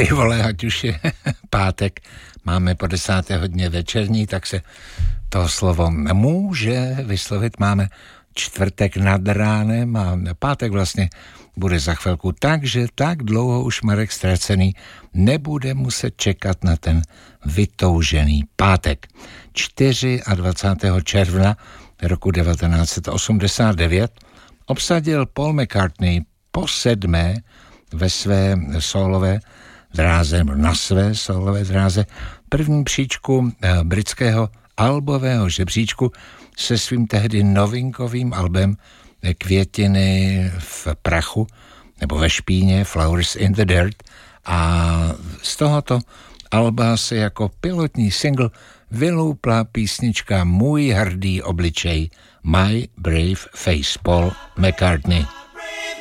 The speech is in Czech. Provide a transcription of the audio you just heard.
Ty vole, ať už je pátek, máme po 10. hodině večerní, tak se to slovo může vyslovit. Máme čtvrtek nad ránem a pátek vlastně bude za chvilku, takže tak dlouho už Marek Ztracený nebude muset čekat na ten vytoužený pátek. 24. června roku 1989 obsadil Paul McCartney po 7. ve své solové dráze, na své solové dráze, první příčku britského albového žebříčku se svým tehdy novinkovým albem Květiny v prachu, nebo ve špíně, Flowers in the Dirt, a z tohoto alba se jako pilotní single vyloupla písnička Můj hrdý obličej, My Brave Face, Paul McCartney.